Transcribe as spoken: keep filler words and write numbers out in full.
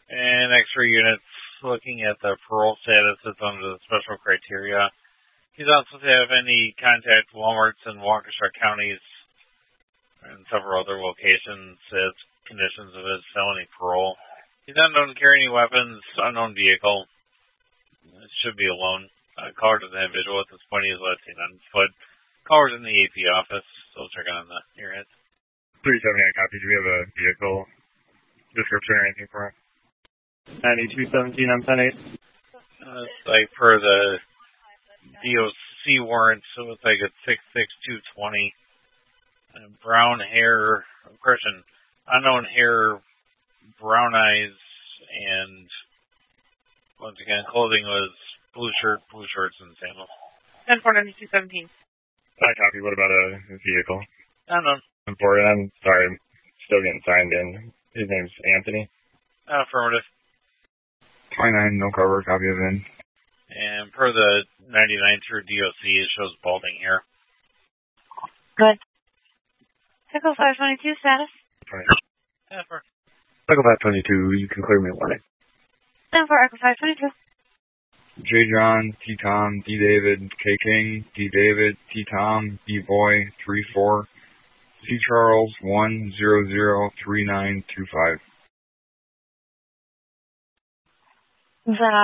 And X-ray units looking at the parole status that's under the special criteria. He's also to have any contact with Walmarts in Waukesha counties and several other locations as conditions of his felony parole. He's not known to carry any weapons, unknown vehicle. It should be alone. Uh, caller to the individual at this point. He is last seen on foot. Caller's in the A P office. Still checking on the earheads. three seventy-nine copy. Do we have a vehicle description or anything for him? ninety-two seventeen, I'm ten eight. Uh, it's like per the D O C warrant, so it's like it's six six two twenty. Uh, brown hair, Christian, unknown hair, brown eyes, and once again, clothing was blue shirt, blue shorts, and sandals. ten four ninety-two seventeen. I copy. What about a vehicle? Unknown. Important. I'm sorry, I'm still getting signed in. His name's Anthony. Uh, affirmative. twenty-nine, no cover, copy of in. And per the ninety-nine through D O C, it shows balding hair. Good. Echo five twenty-two, status? twenty. Yeah, for. Echo five twenty-two, you can clear me away. ten four, Echo five twenty-two. J. John, T. Tom, D. David, K. King, D. David, T. Tom, B. Boy, three four, C. Charles, one zero zero three nine two five. Is that